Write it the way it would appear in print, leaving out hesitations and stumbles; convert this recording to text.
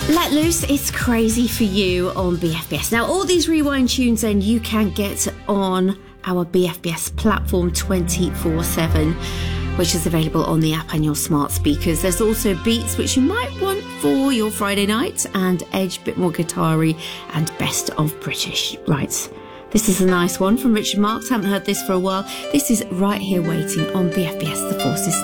Let Loose is Crazy for You on BFBS. Now, all these rewind tunes then you can get on our BFBS platform 24/7, which is available on the app and your smart speakers. There's also beats which you might want for your Friday night, and Edge, bit more guitar-y, and Best of British. Right, this is a nice one from Richard Marx. Haven't heard this for a while. This is Right Here Waiting on BFBS The Forces.